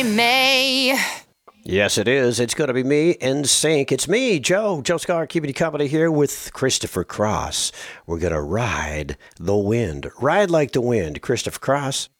May. Yes, it is. It's going to be me in sync. It's me, Joe Scar, keeping you company here with Christopher Cross. We're going to ride the wind. Ride like the wind. Christopher Cross.